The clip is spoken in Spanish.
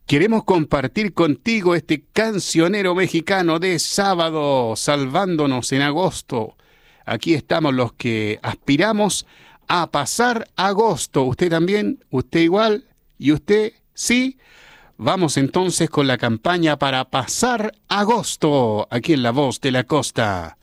Queremos compartir contigo este cancionero mexicano de sábado, salvándonos en agosto. Aquí estamos los que aspiramos a pasar agosto. ¿Usted también? ¿Usted igual? ¿Y usted? ¿Sí? Vamos entonces con la campaña para pasar agosto, aquí en La Voz de la Costa.